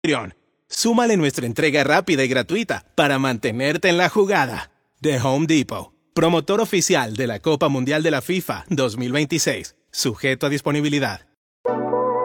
Súmale nuestra entrega rápida y gratuita para mantenerte en la jugada. The Home Depot, promotor oficial de la Copa Mundial de la FIFA 2026. Sujeto a disponibilidad.